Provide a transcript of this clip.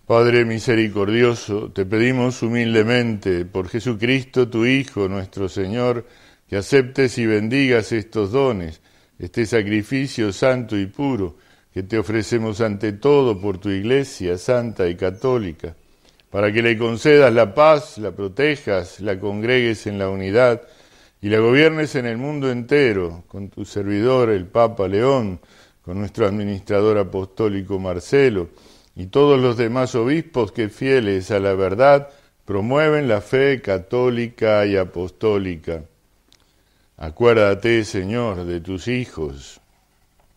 Padre misericordioso, te pedimos humildemente, por Jesucristo tu Hijo, nuestro Señor, que aceptes y bendigas estos dones, este sacrificio santo y puro, que te ofrecemos ante todo por tu Iglesia santa y católica, para que le concedas la paz, la protejas, la congregues en la unidad y la gobiernes en el mundo entero, con tu servidor, el Papa León, con nuestro administrador apostólico Marcelo, y todos los demás obispos que, fieles a la verdad, promueven la fe católica y apostólica. Acuérdate, Señor, de tus hijos.